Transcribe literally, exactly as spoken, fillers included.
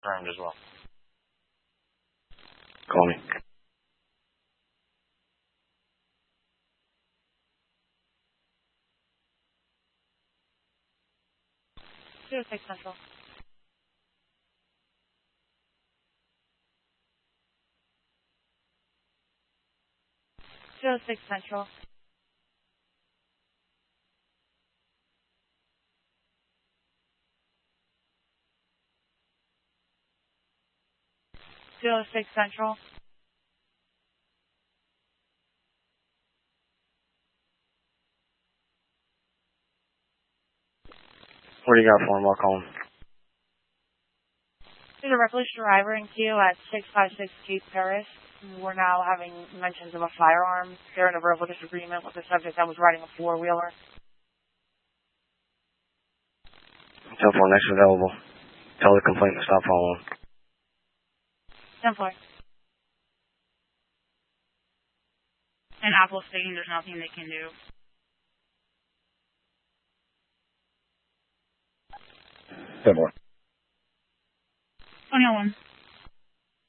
confirmed as well. Call me. zero six Central. zero six Central. zero six Central. What do you got for him? I'll call him. There's a reckless driver in queue at six five six Keith Paris. We're now having mentions of a firearm. They're in a verbal disagreement with the subject that was riding a four-wheeler. ten four, next available. Tell the complainant to stop following. ten four. And Apple stating there's nothing they can do. ten four. twenty oh one.